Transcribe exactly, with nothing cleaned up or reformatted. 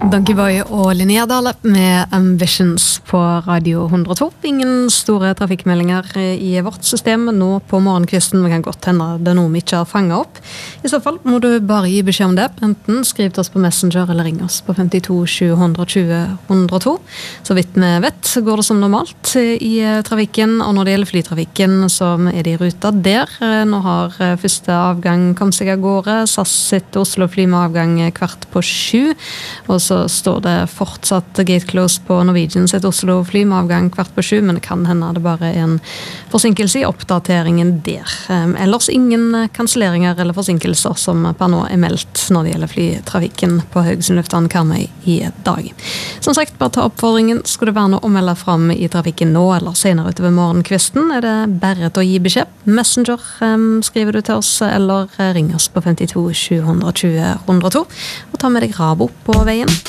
Donkeyboy og Linnea Dale med Ambitions på Radio hundre og to. Ingen store trafikkmeldinger i vårt system nå på morgenkvisten. Det kan godt hende det er noe vi ikke har fanget opp. I så fall må du bare gi beskjed om det. Enten skriv til oss på Messenger eller ring oss på femtito sju hundre og tjue hundre og to. Så vidt vi vet går det som normalt i trafikken, og når det gjelder flytrafikken så er de i ruta der. Nå har første avgang kommet seg av gårde. SAS sitt Oslo-fly med avgang kvart på sju, og så står det fortsatt gate close på Norwegian sitt Oslo-fly med avgang kvart på sju, men det kan hende det bare er en forsinkelse i oppdateringen der. Ellers ingen kanselleringer eller forsinkelser som per nå er meldt når det gjelder flytrafikken på Haugesund lufthavn Karmøy i dag. Som sagt, bare ta oppfordringen. Skulle det være noe å melde frem i trafikken nå eller senere utover morgenkvisten, er det bare til å gi beskjed. Messenger skriver du til oss, eller ring oss på femtito sju hundre og tjue hundre og to, og ta med deg Rabo på veien.